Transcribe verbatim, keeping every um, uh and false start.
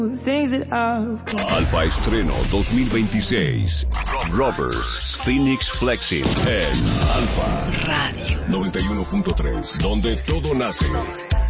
Alfa Estreno dos mil veintiséis. Rovers, Phoenix Flexing en Alfa Radio noventa y uno punto tres, donde todo nace.